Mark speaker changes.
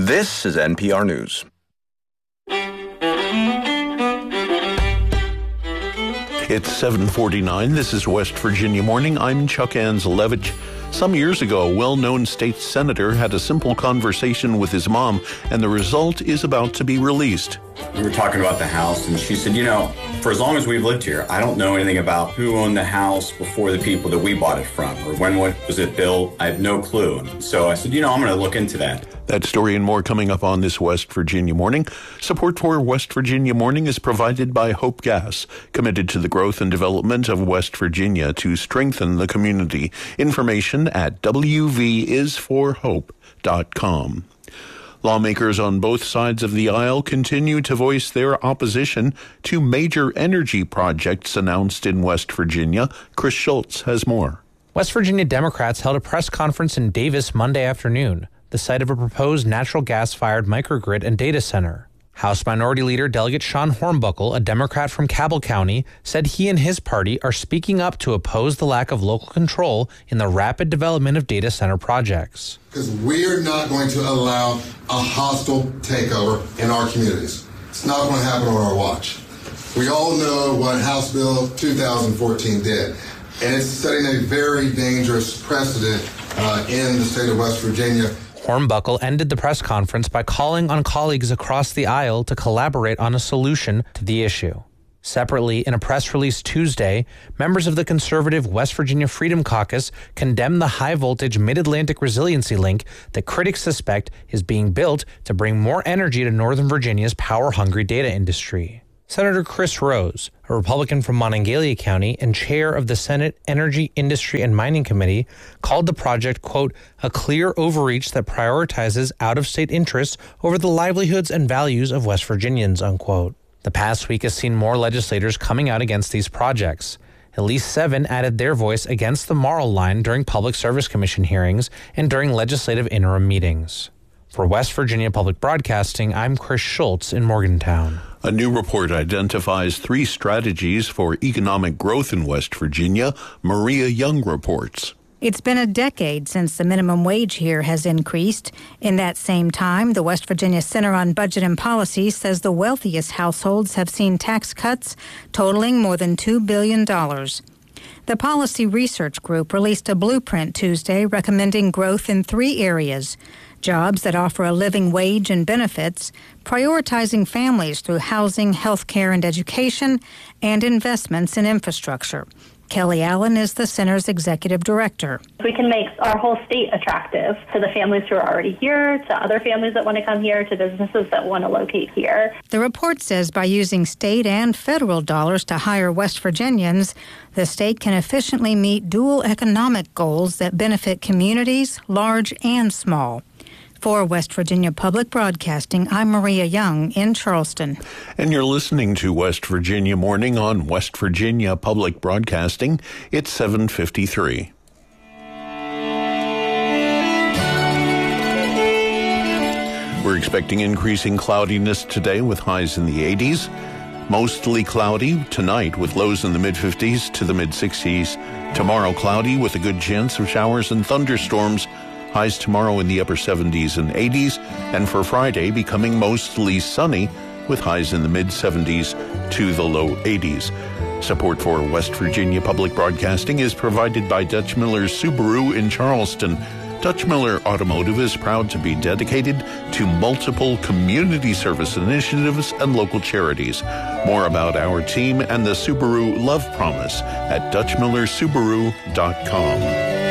Speaker 1: This is NPR News.
Speaker 2: It's 7:49. This is West Virginia Morning. I'm Chuck Anzelevich. Some years ago, a well-known state senator had a simple conversation with his mom, and the result is about to be released.
Speaker 3: We were talking about the house, and she said, for as long as we've lived here, I don't know anything about who owned the house before the people that we bought it from, or when was it built. I have no clue. And so I said, I'm going to look into that.
Speaker 2: That story and more coming up on this West Virginia Morning. Support for West Virginia Morning is provided by Hope Gas, committed to the growth and development of West Virginia to strengthen the community. Information at wvisforhope.com. Lawmakers on both sides of the aisle continue to voice their opposition to major energy projects announced in West Virginia. Chris Schultz has more.
Speaker 4: West Virginia Democrats held a press conference in Davis Monday afternoon, the site of a proposed natural gas-fired microgrid and data center. House Minority Leader Delegate Sean Hornbuckle, a Democrat from Cabell County, said he and his party are speaking up to oppose the lack of local control in the rapid development of data center projects.
Speaker 5: Because we're not going to allow a hostile takeover in our communities. It's not going to happen on our watch. We all know what House Bill 2014 did, and it's setting a very dangerous precedent in the state of West Virginia.
Speaker 4: Hornbuckle ended the press conference by calling on colleagues across the aisle to collaborate on a solution to the issue. Separately, in a press release Tuesday, members of the conservative West Virginia Freedom Caucus condemned the high-voltage Mid-Atlantic resiliency link that critics suspect is being built to bring more energy to Northern Virginia's power-hungry data industry. Senator Chris Rose, a Republican from Monongalia County and chair of the Senate Energy, Industry, and Mining Committee, called the project, quote, a clear overreach that prioritizes out-of-state interests over the livelihoods and values of West Virginians, unquote. The past week has seen more legislators coming out against these projects. At least 7 added their voice against the Marl Line during Public Service Commission hearings and during legislative interim meetings. For West Virginia Public Broadcasting, I'm Chris Schultz in Morgantown.
Speaker 2: A new report identifies 3 strategies for economic growth in West Virginia. Maria Young reports.
Speaker 6: It's been a decade since the minimum wage here has increased. In that same time, the West Virginia Center on Budget and Policy says the wealthiest households have seen tax cuts totaling more than $2 billion. The Policy Research Group released a blueprint Tuesday recommending growth in 3 areas: jobs that offer a living wage and benefits, prioritizing families through housing, health care, and education, and investments in infrastructure. Kelly Allen is the center's executive director.
Speaker 7: We can make our whole state attractive to the families who are already here, to other families that want to come here, to businesses that want to locate here.
Speaker 6: The report says by using state and federal dollars to hire West Virginians, the state can efficiently meet dual economic goals that benefit communities, large and small. For West Virginia Public Broadcasting, I'm Maria Young in Charleston.
Speaker 2: And you're listening to West Virginia Morning on West Virginia Public Broadcasting. It's 7:53. We're expecting increasing cloudiness today with highs in the 80s. Mostly cloudy tonight with lows in the mid-50s to the mid-60s. Tomorrow cloudy with a good chance of showers and thunderstorms. Highs tomorrow in the upper 70s and 80s, and for Friday becoming mostly sunny with highs in the mid-70s to the low 80s. Support for West Virginia Public Broadcasting is provided by Dutch Miller Subaru in Charleston. Dutch Miller Automotive is proud to be dedicated to multiple community service initiatives and local charities. More about our team and the Subaru Love Promise at DutchMillerSubaru.com.